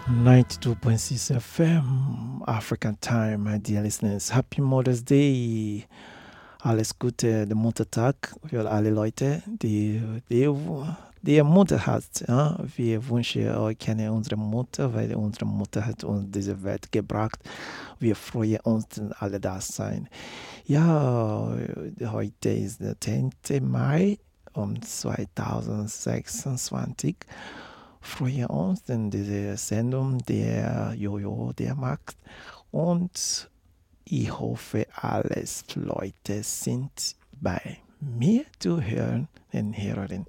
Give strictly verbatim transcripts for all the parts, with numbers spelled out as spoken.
ninety-two point six F M, African time, my dear listeners. Happy Mother's Day. Alles Gute, de Muttertag für alle Leute, die, die, die ihr Mutter hat. Ja? Wir wünschen euch keine unsere Mutter, weil unsere Mutter hat uns diese Welt gebracht. Wir freuen uns, dass alle da sein. Ja, heute ist der zehnte Mai um zweitausendsechsundzwanzig. Freuen uns in diese Sendung der Jojo, der macht. Und ich hoffe, alles Leute sind bei mir zu hören und hören.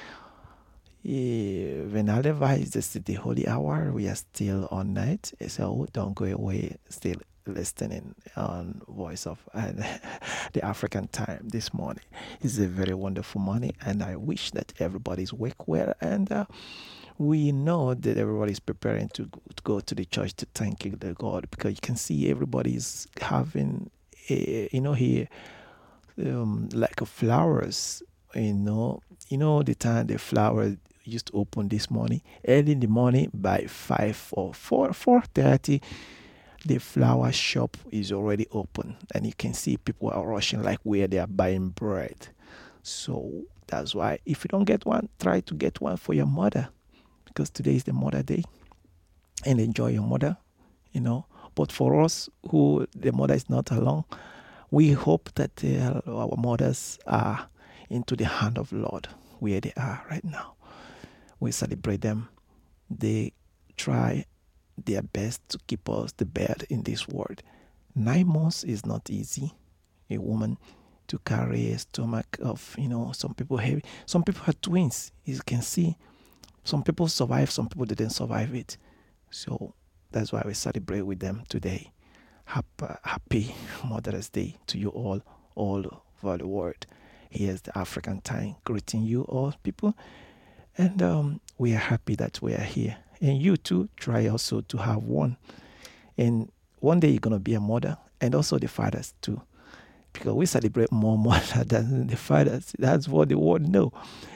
Wenn alle weiß, this is the holy hour, we are still on night, so don't go away, still listening on Voice of uh, the African time this morning. It's a very wonderful morning, and I wish that everybody's wake well, and uh, we know that everybody's preparing to, to go to the church to thank the God, because you can see everybody's having, a, you know, here, um, like a flowers, you know, you know, the time the flower used to open this morning, early in the morning by five or four, four thirty, the flower shop is already open, and you can see people are rushing like where they are buying bread. So that's why if you don't get one, try to get one for your mother, because today is the Mother Day, and enjoy your mother, you know. But for us who the mother is not along, we hope that uh, our mothers are into the hand of the Lord where they are right now. We celebrate them. They try their best to keep us the bed in this world. Nine months is not easy. A woman to carry a stomach of, you know, some people heavy. Some people are twins. You can see some people survive, some people didn't survive it. So that's why we celebrate with them today. Happy, happy Mother's Day to you all, all over the world. Here's the African time greeting you all, people. And um, we are happy that we are here. And you too, try also to have one. And one day you're going to be a mother, and also the fathers too. Because we celebrate more mother than the fathers. That's what the world know.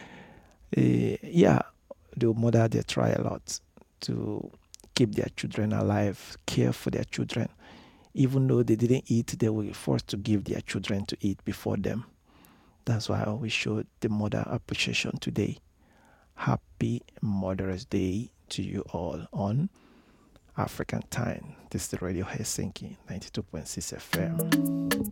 Uh, yeah, the mother, they try a lot to keep their children alive, care for their children. Even though they didn't eat, they were forced to give their children to eat before them. That's why we show the mother appreciation today. Happy Mother's Day to you all on African time. This is the Radio Helsinki, ninety-two point six F M.